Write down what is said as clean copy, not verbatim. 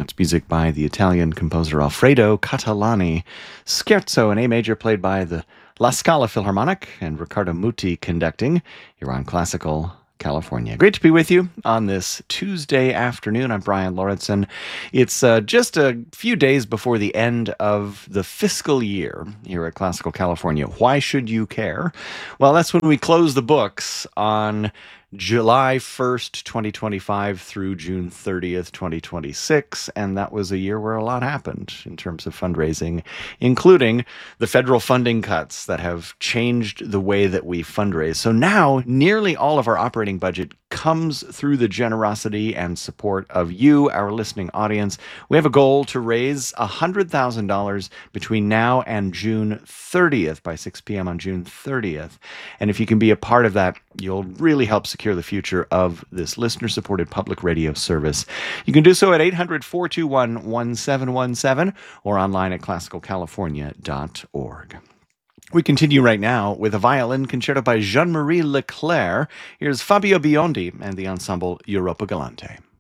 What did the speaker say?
That's music by the Italian composer Alfredo Catalani. Scherzo in A major, played by the La Scala Philharmonic, and Riccardo Muti conducting. You're on Classical California. Great to be with you on this Tuesday afternoon. I'm Brian Lauritsen. It's just a few days before the end of the fiscal year here at Classical California. Why should you care? Well, that's when we close the books on July 1st, 2025 through June 30th, 2026. And that was a year where a lot happened in terms of fundraising, including the federal funding cuts that have changed the way that we fundraise. So now nearly all of our operating budget comes through the generosity and support of you, our listening audience. We have a goal to raise $100,000 between now and June 30th by 6 p.m. on June 30th. And if you can be a part of that, you'll really help secure the future of this listener-supported public radio service. You can do so at 800-421-1717 or online at classicalcalifornia.org. We continue right now with a violin concerto by Jean-Marie Leclerc. Here's Fabio Biondi and the ensemble Europa Galante.